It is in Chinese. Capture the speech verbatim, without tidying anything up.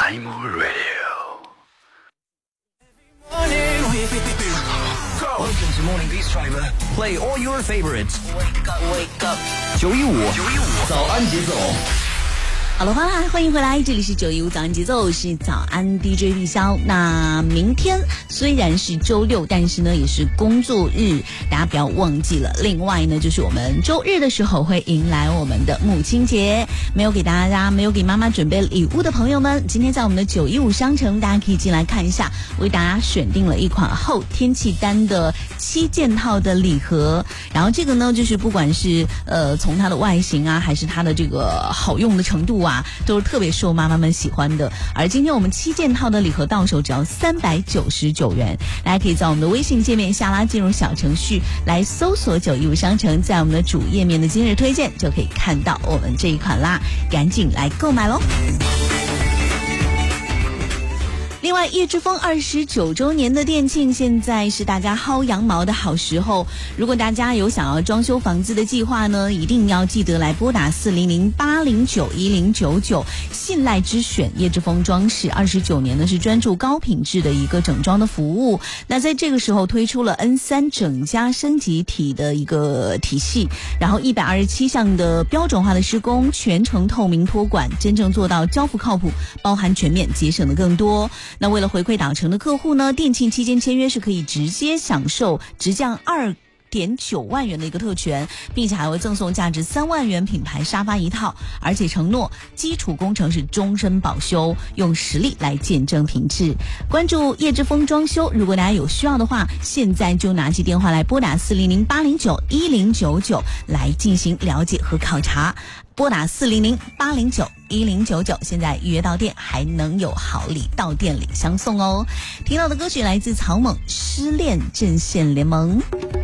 Time Radio。 Welcome to Morning Beats Driver. Play all your favorites. Wake up, wake up. 九一五，九一五，早安节奏。 好了，欢迎欢迎回来，这里是九一五早安节奏，是早安 D J 碧霄。那明天虽然是周六，但是呢也是工作日，大家不要忘记了。另外呢，就是我们周日的时候会迎来我们的母亲节，没有给大家没有给妈妈准备礼物的朋友们，今天在我们的九一五商城，大家可以进来看一下，为大家选定了一款厚天气单的七件套的礼盒。然后这个呢，就是不管是呃从它的外形啊，还是它的这个好用的程度啊，都是特别受妈妈们喜欢的。而今天我们七件套的礼盒到手只要三百九十九元，大家可以在我们的微信界面下拉进入小程序来搜索九一五商城，在我们的主页面的今日推荐就可以看到我们这一款啦，赶紧来购买咯。另外，叶之峰二十九周年的店庆，现在是大家薅羊毛的好时候。如果大家有想要装修房子的计划呢，一定要记得来拨打四零零八零九一零九九，信赖之选叶之峰装饰。二十九年呢是专注高品质的一个整装的服务。那在这个时候推出了 N 三 整家升级体的一个体系，然后一百二十七项的标准化的施工，全程透明托管，真正做到交付靠谱，包含全面节省的更多。那为了回馈岛城的客户呢，店庆期间签约是可以直接享受直降二点九万元的一个特权，并且还会赠送价值三万元品牌沙发一套，而且承诺基础工程是终身保修，用实力来见证品质。关注叶之峰装修，如果大家有需要的话，现在就拿起电话来拨打四零零八零九一零九九来进行了解和考察。拨打四零零八零九一零九九，现在预约到店还能有好礼到店里相送哦。听到的歌曲来自草蜢，失恋阵线联盟。